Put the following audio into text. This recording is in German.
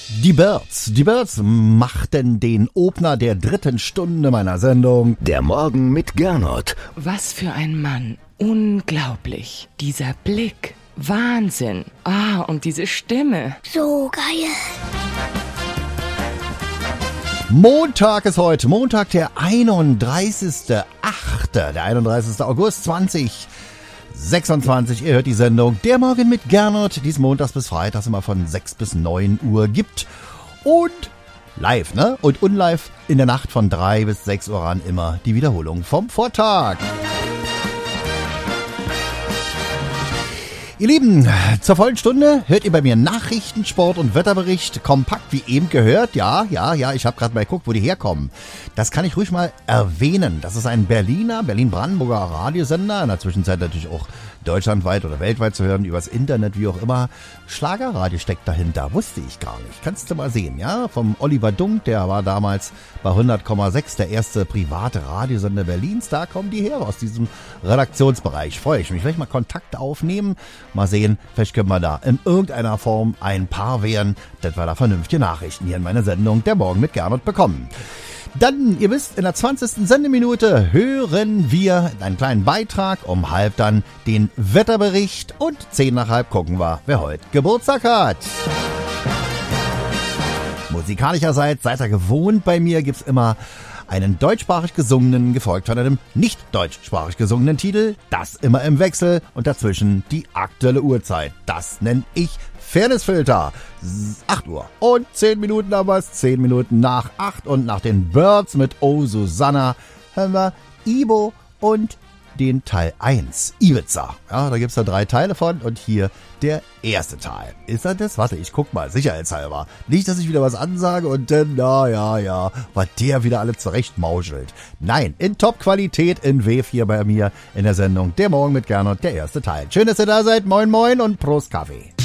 Die Birds machten den Opener der 3. Stunde meiner Sendung. Der Morgen mit Gernot. Was für ein Mann. Unglaublich. Dieser Blick. Wahnsinn. Und diese Stimme. So geil. Montag ist heute. Montag, der 31.8. Der 31. August 2026. Ihr hört die Sendung Der Morgen mit Gernot, die es montags bis freitags immer von 6 bis 9 Uhr gibt. Und live, ne? Und unlive in der Nacht von 3 bis 6 Uhr an immer die Wiederholung vom Vortag. Ihr Lieben, zur vollen Stunde hört ihr bei mir Nachrichten, Sport und Wetterbericht kompakt wie eben gehört. Ja, ich habe gerade mal geguckt, wo die herkommen. Das kann ich ruhig mal erwähnen. Das ist ein Berlin-Brandenburger Radiosender, in der Zwischenzeit natürlich auch deutschlandweit oder weltweit zu hören, übers Internet, wie auch immer. Schlagerradio steckt dahinter, wusste ich gar nicht. Kannst du mal sehen, ja? Vom Oliver Dunk, der war damals bei 100,6 der erste private Radiosender Berlins. Da kommen die her, aus diesem Redaktionsbereich. Freue ich mich. Vielleicht mal Kontakt aufnehmen. Mal sehen, vielleicht können wir da in irgendeiner Form ein Paar werden, dass wir da vernünftige Nachrichten hier in meiner Sendung Der Morgen mit Gernot bekommen. Dann, ihr wisst, in der 20. Sendeminute hören wir einen kleinen Beitrag, um halb dann den Wetterbericht und 10 nach halb gucken wir, wer heute Geburtstag hat. Musikalischerseits, seid ihr gewohnt, bei mir gibt's immer einen deutschsprachig gesungenen, gefolgt von einem nicht deutschsprachig gesungenen Titel, das immer im Wechsel und dazwischen die aktuelle Uhrzeit. Das nenne ich Fairnessfilter. 8 Uhr und 10 Minuten haben wir es, 10 Minuten nach 8 und nach den Birds mit Oh Susanna hören wir Ibo und den Teil 1, Ibiza. Ja, da gibt's da 3 Teile von und hier der erste Teil. Ist das das? Warte, ich guck mal, sicherheitshalber. Nicht, dass ich wieder was ansage und dann, was der wieder alle zurecht mauschelt. Nein, in Top-Qualität in W4 bei mir in der Sendung Der Morgen mit Gernot, der erste Teil. Schön, dass ihr da seid. Moin, moin und Prost Kaffee.